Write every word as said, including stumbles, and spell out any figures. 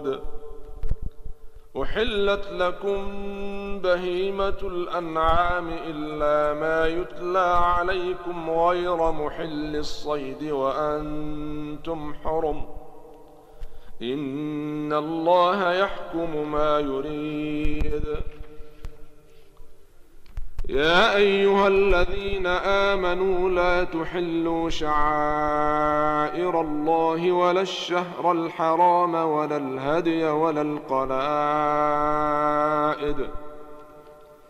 الصُّفُدِ أُحِلَّتْ لَكُمْ بَهِيمَةُ الْأَنْعَامِ إِلَّا مَا يُتْلَى عَلَيْكُمْ غَيْرَ مُحِلِّي الصَّيْدِ وَأَنْتُمْ حُرُمٌ إِنَّ اللَّهَ يَحْكُمُ مَا يُرِيدُ. يا أيها الذين آمنوا لا تحلوا شعائر الله ولا الشهر الحرام ولا الهدي ولا القلائد